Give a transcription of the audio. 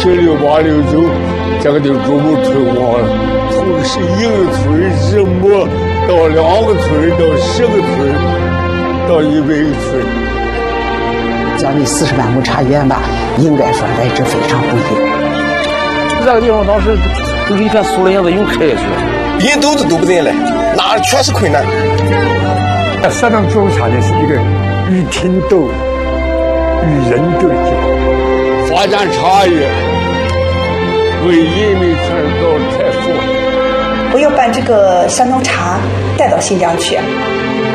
76、86、9，这个就逐步推广了，从1个村制模到2个村，到10个村，到100个村。 将近40万亩茶园吧，应该说来之非常不易。 这个地方当时就是一片苏林子永开下去， 人都不进来，哪全是困难。 山东种茶呢是一个与天斗、与人斗的地方。 发展茶叶，为人民创造财富。 我要把这个山东茶带到新疆去。